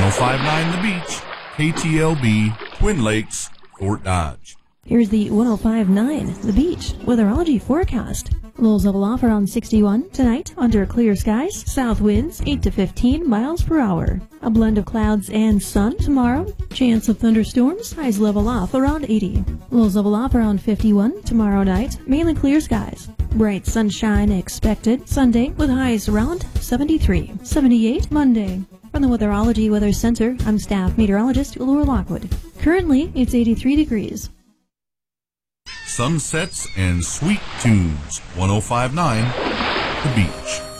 1059 The Beach, KTLB, Twin Lakes, Fort Dodge. Here's the 1059 The Beach weatherology forecast. Lows level off around 61 tonight under clear skies. South winds 8 to 15 miles per hour. A blend of clouds and sun tomorrow. Chance of thunderstorms. Highs level off around 80. Lows level off around 51 tomorrow night. Mainly clear skies. Bright sunshine expected Sunday with highs around 73. 78 Monday. From the Weatherology Weather Center, I'm staff meteorologist Laura Lockwood. Currently, it's 83 degrees. Sunsets and sweet tunes. 1059 The Beach.